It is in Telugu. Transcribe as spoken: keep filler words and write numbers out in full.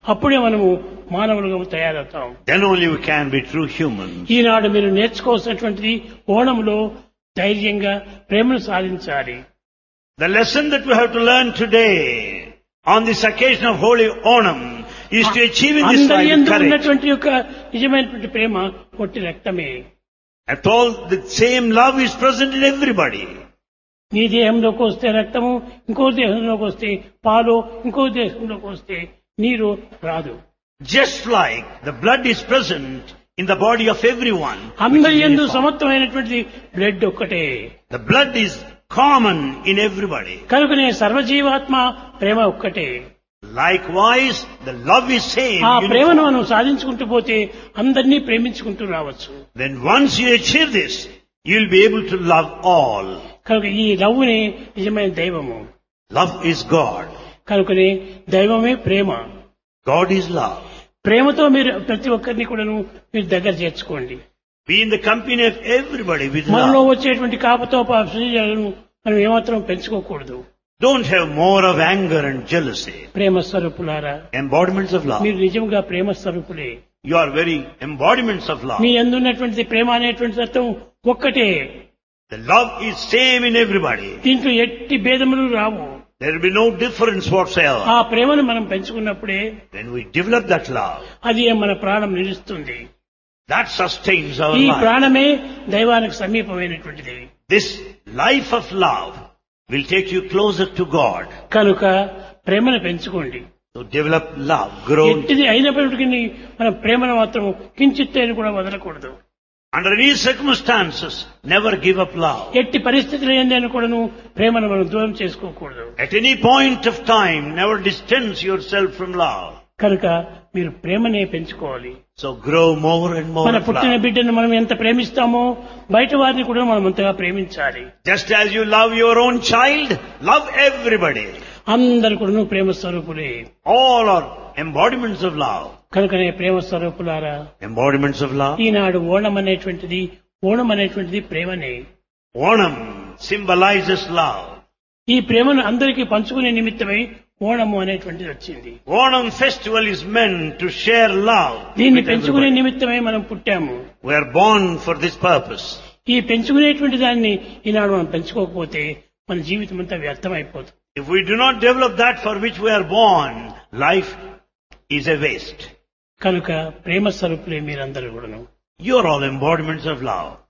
అప్పుడే మనము మానవులుగా తయారవుతాం. Then only we can be true humans. ఈనాడు మీరు నేర్చుకోవాల్సినటువంటిది ఓణంలో ధైర్యంగా ప్రేమను సాధించాలి. The lesson that we have to learn today on this occasion of Holy Onam is to achieve in this అందరి life యందు courage. ఉన్నటువంటి యొక్క నిజమైనటువంటి ప్రేమ ఒట్టి రక్తమే. At all, the same love is present in everybody. నీ దేహంలోకి వస్తే రక్తము, ఇంకో దేహంలోకి వస్తే పాలు, ఇంకో దేహంలోకి వస్తే నీరు రాదు. Just like the blood is present in the body of everyone. అందరి which is యందు uniform. సమత్వమైనటువంటి బ్లడ్ ఒక్కటే. The blood is common in everybody. కనుకనే సర్వజీవాత్మ ప్రేమ ఒక్కటే. Likewise, the love is same. ఆ ప్రేమను uniform. మనం సాధించుకుంటూ పోతే అందరినీ ప్రేమించుకుంటూ రావచ్చు. Then once you achieve this, you will be able to love all. కనుక ఈ లవ్వునే నిజమైన దైవము. Love is God. కనుకనే దైవమే ప్రేమ. God is love. ప్రేమతో మీరు ప్రతి ఒక్కరిని కూడాను మీరు దగ్గర చేర్చుకోండి. Be in the company of everybody with మనలో love. వచ్చేటువంటి కాపతోపాలను మనం ఏమాత్రం పెంచుకోకూడదు. Don't have more of anger and jealousy. ప్రేమ స్వరూపులారా, Embodiments of love. మీరు నిజంగా ప్రేమ స్వరూపులే. You are very embodiments of love. మీ అందున్నటువంటి ప్రేమ అనేటువంటి తత్వం ఒక్కటే. The love is same in everybody. దీంట్లో ఎట్టి భేదములు రావు. There will be no difference whatsoever. ఆ ప్రేమను మనం పెంచుకున్నప్పుడే When we develop that love, అది మన ప్రాణం నిలుస్తుంది. that sustains our ఈ life. ప్రాణమే దైవానికి సమీపమైనటువంటిది. This life of love will take you closer to God. కనుక ప్రేమను పెంచుకోండి. So develop love, grow. ఎట్టిది అయినప్పటికీ మన ప్రేమను మాత్రం కించిత్తేని కూడా వదలకూడదు. Under any circumstances, never give up love. ఎట్టి పరిస్థితులు ఏందని కూడాను ప్రేమను మనం దూరం చేసుకోకూడదు. At any point of time, never distance yourself from love. కనుక మీరు ప్రేమనే పెంచుకోవాలి. So grow more and more మన of పుట్టిన love. బిడ్డను మనం ఎంత ప్రేమిస్తామో బయట వారిని కూడా మనం అంతగా ప్రేమించాలి. Just as you love your own child, love everybody. అందరు కూడా ప్రేమ స్వరూపులే. All are embodiments of love. కనుకనే ప్రేమ స్వరూపులారా, Embodiments of love. ఈనాడు ఓణం అనేటువంటిది ఓణం అనేటువంటిది ప్రేమనే. Onam symbolizes love. ఈ ప్రేమను అందరికీ పంచుకునే నిమిత్తమై ఓణము అనేటువంటిది వచ్చింది. Onam festival is meant to share love. దీన్ని with పెంచుకునే everybody. నిమిత్తమై మనం పుట్టాము. We are born for this purpose. ఈ పెంచుకునేటువంటి దాన్ని ఈనాడు మనం పెంచుకోకపోతే మన జీవితం అంతా వ్యర్థమైపోతుంది. If we do not develop that for which we are born, life is a waste. కనుక ప్రేమ స్వరూపులే మీరందరూ కూడాను. You are all embodiments of love.